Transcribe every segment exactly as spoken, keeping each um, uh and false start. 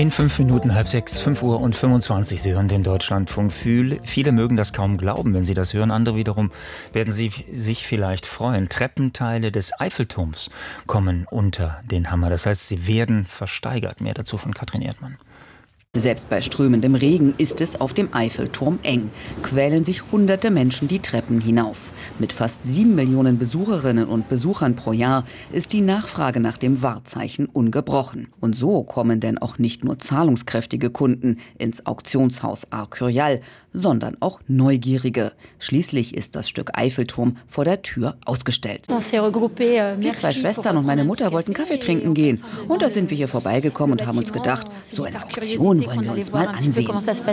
In fünf Minuten, halb sechs, fünf Uhr und fünfundzwanzig. Sie hören den Deutschlandfunk. Viele mögen das kaum glauben, wenn sie das hören. Andere wiederum werden sie sich vielleicht freuen. Treppenteile des Eiffelturms kommen unter den Hammer. Das heißt, sie werden versteigert. Mehr dazu von Katrin Erdmann. Selbst bei strömendem Regen ist es auf dem Eiffelturm eng. Quälen sich hunderte Menschen die Treppen hinauf. Mit fast sieben Millionen Besucherinnen und Besuchern pro Jahr ist die Nachfrage nach dem Wahrzeichen ungebrochen. Und so kommen denn auch nicht nur zahlungskräftige Kunden ins Auktionshaus Arcurial, sondern auch Neugierige. Schließlich ist das Stück Eiffelturm vor der Tür ausgestellt. Wir zwei Schwestern und meine Mutter wollten Kaffee trinken gehen. Und da sind wir hier vorbeigekommen und haben uns gedacht, so eine Auktion wollen wir uns mal ansehen.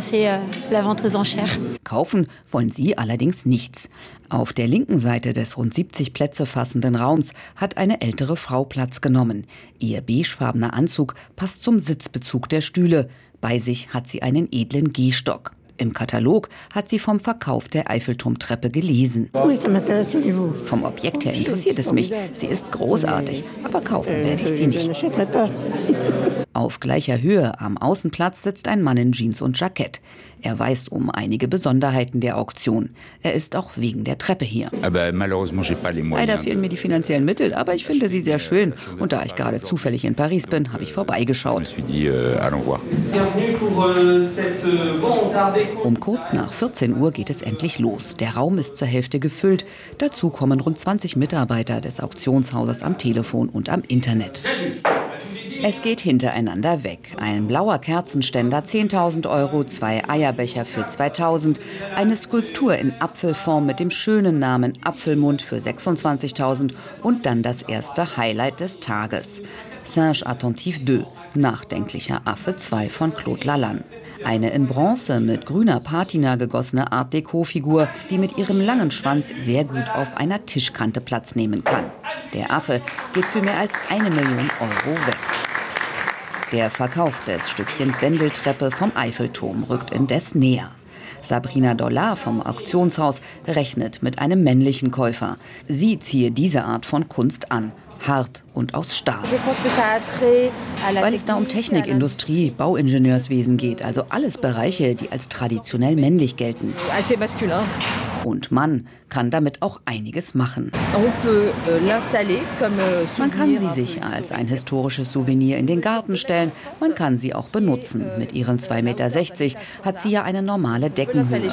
Kaufen wollen sie allerdings nichts. Auf der linken Seite des rund siebzig Plätze fassenden Raums hat eine ältere Frau Platz genommen. Ihr beigefarbener Anzug passt zum Sitzbezug der Stühle. Bei sich hat sie einen edlen Gehstock. Im Katalog hat sie vom Verkauf der Eiffelturmtreppe gelesen. Vom Objekt her interessiert es mich. Sie ist großartig, aber kaufen werde ich sie nicht. Auf gleicher Höhe am Außenplatz sitzt ein Mann in Jeans und Jackett. Er weiß um einige Besonderheiten der Auktion. Er ist auch wegen der Treppe hier. Leider fehlen mir die finanziellen Mittel, aber ich finde sie sehr schön. Und da ich gerade zufällig in Paris bin, habe ich vorbeigeschaut. Um kurz nach vierzehn Uhr geht es endlich los. Der Raum ist zur Hälfte gefüllt. Dazu kommen rund zwanzig Mitarbeiter des Auktionshauses am Telefon und am Internet. Es geht hintereinander weg. Ein blauer Kerzenständer zehntausend Euro, zwei Eierbecher für zweitausend, eine Skulptur in Apfelform mit dem schönen Namen Apfelmund für sechsundzwanzigtausend und dann das erste Highlight des Tages. Singe attentif deux, nachdenklicher Affe zwei von Claude Lalanne. Eine in Bronze mit grüner Patina gegossene Art-Déco-Figur, die mit ihrem langen Schwanz sehr gut auf einer Tischkante Platz nehmen kann. Der Affe geht für mehr als eine Million Euro weg. Der Verkauf des Stückchens Wendeltreppe vom Eiffelturm rückt indes näher. Sabrina Dollard vom Auktionshaus rechnet mit einem männlichen Käufer. Sie ziehe diese Art von Kunst an. Hart und aus Stahl. Weil es da um Technik, Industrie, Bauingenieurswesen geht, also alles Bereiche, die als traditionell männlich gelten. Und man kann damit auch einiges machen. Man kann sie sich als ein historisches Souvenir in den Garten stellen, man kann sie auch benutzen. Mit ihren zwei Meter sechzig hat sie ja eine normale Deckenhöhe.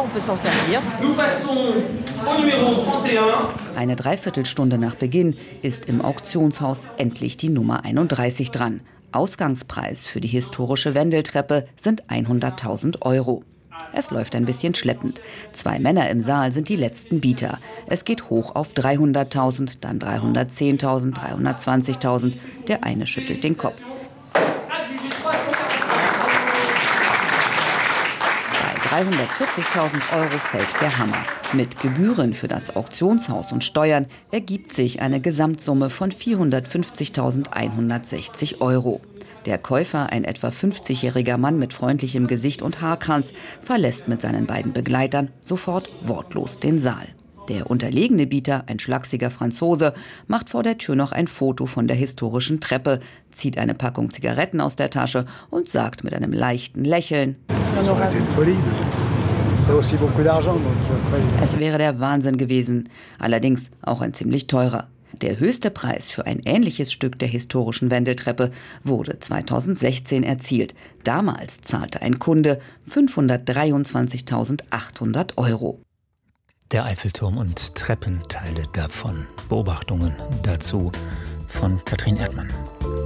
Eine Dreiviertelstunde nach Beginn ist im Auktionshaus endlich die Nummer einunddreißig dran. Ausgangspreis für die historische Wendeltreppe sind hunderttausend Euro. Es läuft ein bisschen schleppend. Zwei Männer im Saal sind die letzten Bieter. Es geht hoch auf dreihunderttausend, dann dreihundertzehntausend, dreihundertzwanzigtausend. Der eine schüttelt den Kopf. Bei dreihundertvierzigtausend Euro fällt der Hammer. Mit Gebühren für das Auktionshaus und Steuern ergibt sich eine Gesamtsumme von vierhundertfünfzigtausendeinhundertsechzig Euro. Der Käufer, ein etwa fünfzigjähriger Mann mit freundlichem Gesicht und Haarkranz, verlässt mit seinen beiden Begleitern sofort wortlos den Saal. Der unterlegene Bieter, ein schlachsiger Franzose, macht vor der Tür noch ein Foto von der historischen Treppe, zieht eine Packung Zigaretten aus der Tasche und sagt mit einem leichten Lächeln: Es wäre der Wahnsinn gewesen, allerdings auch ein ziemlich teurer. Der höchste Preis für ein ähnliches Stück der historischen Wendeltreppe wurde zweitausendsechzehn erzielt. Damals zahlte ein Kunde fünfhundertdreiundzwanzigtausendachthundert Euro. Der Eiffelturm und Treppenteile davon. Beobachtungen dazu von Katrin Erdmann.